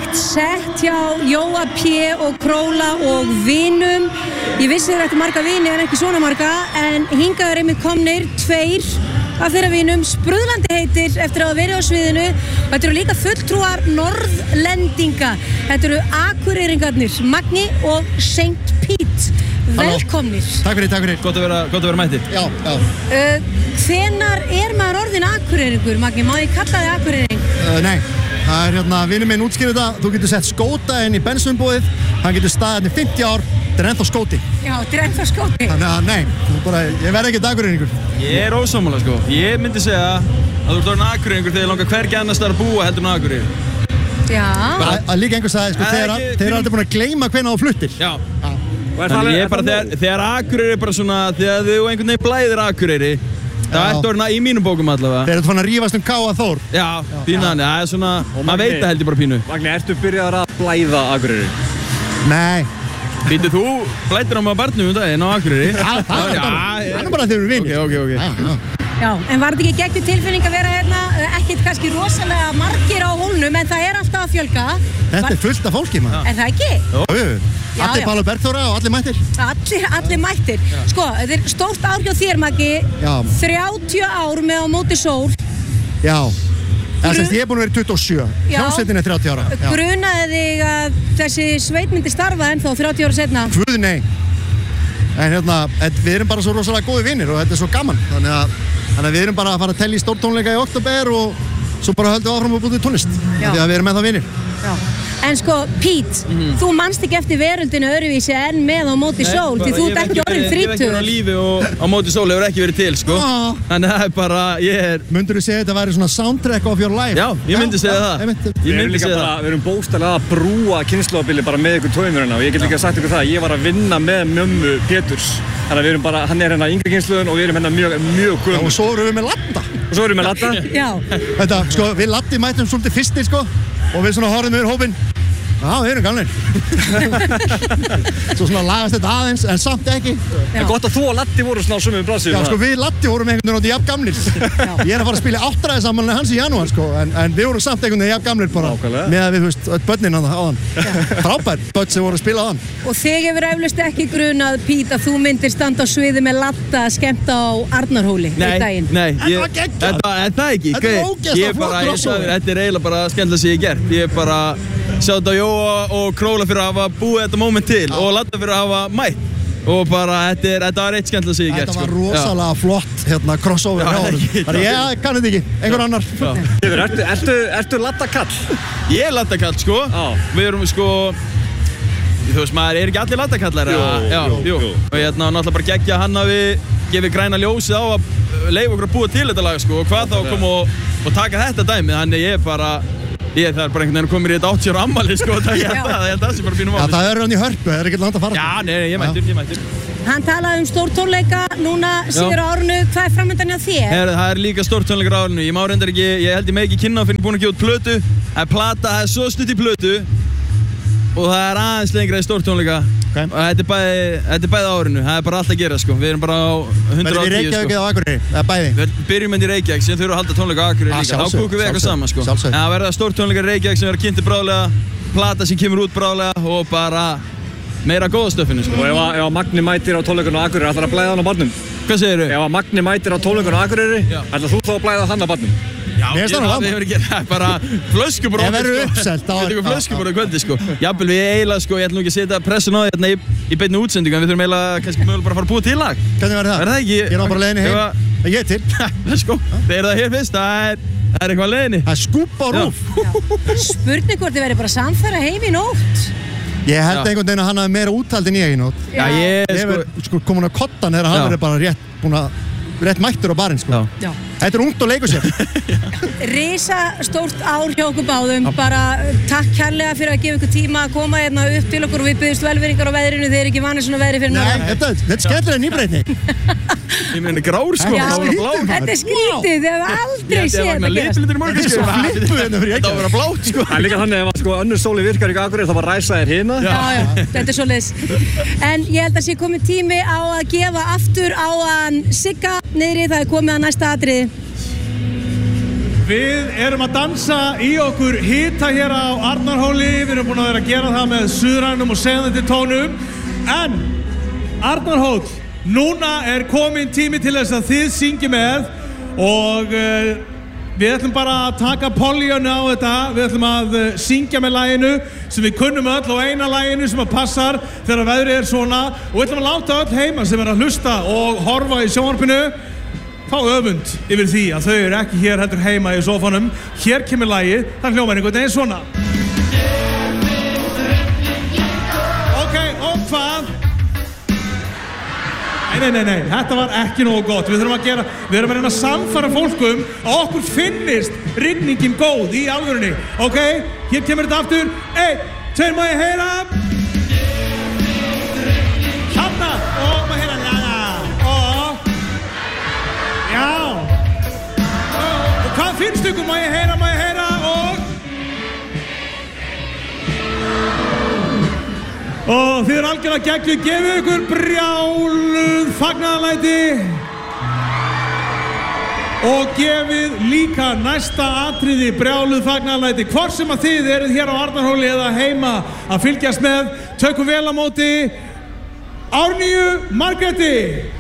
frábært sett hjá Jóa P. og Króla og vinum. Ég vissi þeir ættu marga vini en ekki svona marga, en hingað einmitt komnir tveir af þeirra vinum, Sprúðlandi heitir eftir að hafa verið á sviðinu. Og þetta eru líka fulltrúar norðlendinga. Þetta eru Akureyringarnir, Magni og St. Pete. Velkomnir. Takk fyrir. Gott að vera mættir. Já. Hvenær maður orðinn Akureyringur, Magni? Má ég kalla þig Akureyring? Nei, það vinur minn útskýrði þetta. Þú getur sett skóta inn í bensunbúðið, hann getur staðið í 50 ár, þetta ennþá skóti. Já, þetta ennþá skóti. Þannig að nei, ég verð ekki Akureyringur. Ég ósammála sko. Ég myndi segja að þú ert orðinn Akureyringur þegar langar hvergi annars þar að búa heldur en Akureyri. Já. Að líka einhver sagði, sko, þeir eru aldrei búin að gleyma hvenær þú fluttir. Já. Þannig ég bara, þegar Akureyri er bara svona, þegar þú einhvern veginn blæðir Akureyri, það ert orðina í mínum bókum allavega. Þeir eru fann að rífast K.A. Þór. Já, pínan, það er svona, maður veit það held ég bara pínu. Magni, ertu byrjaðar að blæða Akureyri? Nei. Býttu þú, blæddir á maður barnum daginn á Akureyri? Já, það er bara þegar við erum vinir. Ok. Já, en var þetta ekki geggjur tilfinning að vera hérna, ekkert kannski rosalega margir á hólnum, en það er alltaf að fjölga. Þetta er fullt af fólki, maður. Er það ekki? Jú, allir Pála Bergþóra og allir mættir. Allir mættir. Sko, þetta er stórt ár hjá þér, Maggi. Já. 30 ár með á móti sól. Já. Ég er búin að vera 27. Hljómsveitin er 30 ára. Grunaði þig að þessi sveit myndi starfa ennþá 30 ára seinna? Guð, nei. En við erum bara svo rosalega góði vinir og þetta er svo gaman. Þannig að við erum bara að fara að tella í stórtónleika í október og svo bara höldum við áfram að búið til tónlist. Því að við erum með það vinir. Já. En sko, Pete, þú manst ekki eftir veröldinu öðruvísi en með á móti sól, því þú ert ekki orðinn 30. Ég hef ekki verið á lífi og á móti sól hefur ekki verið til, sko. Þannig að það er bara, Myndur þú segja að þetta væri svona soundtrack of your life? Já, ég myndi segja það. Við erum bókstaflega að brúa kynslóðabili bara með ykkur tónverðina og ég get líka sagt ykkur það, ég var að vinna með mömmu Péturs. Þannig að við erum bara, hann er hérna yngri kynslóðin og við erum hérna mjög gömul. Og svo erum við með Latta. Já. Þetta, sko, við Latti mætum svolítið fyrstir, sko, og við svona horfum yfir hópinn. Já, við erum gamlir. Svo svona lagast þetta aðeins, en samt ekki. En gott að þú og Latti voru svona á sömu brasið. Já, sko, við Latti vorum einhvern veginn jafn gamlir. Ég er að fara að spila 8-ræðisafmælinu hans í janúar, sko, en við vorum samt einhvern veginn jafn gamlir bara. Með að við, þú veist, börnin á þann. Frábær börn sem voru að spila á þann. Og þig hefur eflaust ekki grunað, Pete, að þú myndir standa á sviði með Latta að skemmta á Arnarhóli í daginn. Nei, það ekki. Þetta er eiginlega bara skemmtilegast sem ég hef gert. Ég bara sjátt á Jóa og Króla fyrir að hafa búið þetta moment til og Latta fyrir að hafa mætt og bara þetta var eitt skemmtilega sem ég gert. Þetta var rosalega flott crossover hjá honum. Þannig ég kann þetta ekki, einhver annar. Ertu Latta kall? Ég er Latta kall, sko. Við erum sko, þú veist, maður er ekki allir Latta kallar. Jú. Og náttúrulega bara geggja hann að við gefið græna ljósið á að leyfa okkur að búa til þetta lag, sko, og hvað þá að koma og taka þetta dæmi. Þannig það er bara einhvern veginn komið í þetta 80 ára ammali, sko, það er það sem bara fínum á. Það er hann í Hörpu, það er ekkert langt að fara. Já, nei, ég mættur. Hann talaði stórtónleika núna síður á árinu, hvað er framöndan hjá þér? Það er líka stórtónleikar á árinu, ég má reyndar ekki, ég held ég með ekki kynna fyrir búin að gefa út plötu, það er svo stutt í plötu og það er aðeins lengra í stórtónleika. Og þetta er bæði á árinu, það er bara allt að gera, sko. Við erum bara á 110, sko. Verðum við í Reykjavík eða á Akureyri? Eða bæði? Við byrjum í Reykjavík, sem þurfum að halda tónleika á Akureyri líka. Þá kúkum við eitthvað saman, sko. En það verða stórtónleikar í Reykjavík sem verða kynntir bráðlega, plata sem kemur út bráðlega og bara meira góða stöffinu, sko. Og ef að Magni mætir á tónleikunum á Akureyri, ætlar að blæða hann á barnum? Hvað segirðu? Ef að Magni mætir á tónleikunum á Akureyri, ætlar þú þá að blæða hann á barnum? Já, það hefur ekki, það er bara flöskubor á kvöldi, sko. Það verður uppselt á það. Þetta er flöskubor á kvöldi, sko. Jafnvel við eiginlega, sko, ég ætlum ekki að setja pressun á því hérna í beinni útsendingu, en við þurfum eiginlega, kannski mögulega bara að fara að búa til lag. Hvernig verður það? Verður það ekki? Ég er bara leiðinni heim. Ég er til. Sko, þið eru það hér fyrst, það er eitthvað leiðinni. Það er skúpa á rúf. Spurning hvort þið verður bara samfara heim í nótt. Ég held einhvern veginn að hann hafi meira úthald en ég í nótt. Já, ég sko komin á kottan þegar hann verður bara rétt mættur á barinn, sko. Þetta er ungt og leikur sér. Risa stórt ár hjá okkur báðum. Bara takk kærlega fyrir að gefa ykkur tíma að koma hérna upp til okkur og við biðjumst velvirðingar á veðrinu. Þið eru ekki vanir svona veðri fyrir norðan. Þetta er skemmtilega nýbreytni. Ég meina grár, sko. Þetta er skrítið, þið hefur aldrei séð þetta gerast. Litlitur í morgunskjöf. Þetta var bara blátt, sko. Það er líka þannig ef sko önnur sóli virkar ekki Akureyri þá bara ræsa þér hina. Já, þetta er svoleiðis. En ég held að sé komið tími á að gefa aftur á hann Sigga niðri, það er komið að næsta atriði. Við erum að dansa í okkur hita hér á Arnarhóli. Við erum búin að vera að gera það með suðrænum og segðandi tónum. En Arnarhóll, núna er komin tími til þess að þið syngi með og við ætlum bara að taka pollíunni á þetta. Við ætlum að syngja með laginu sem við kunnum öll og eina laginu sem að passar þegar veðrið er svona og við ætlum að láta öll heima sem er að hlusta og horfa í sjónvarpinu fá öfund yfir því að þau eru ekki hér heldur heima í sófanum. Hér kemur lagið, það hljómar einhvern veginn svona. Ok, og hvað? Nei, þetta var ekki nógu gott. Við erum að reyna að samfara fólkum að okkur finnist rigningin góð í alvörunni. Ok, hér kemur þetta aftur. 1, 2, má ég heyra? Hérna, má ég heyra? Já. Og hvað finnst ykkur? Má ég heyra? Og þið algjörlega geggjuð, gefið ykkur brjáluð fagnaðarlæti og gefið líka næsta atriði brjáluð fagnaðarlæti. Hvort sem að þið eruð hér á Arnarhóli eða heima að fylgjast með, tökum vel á móti Árnýju Margréti.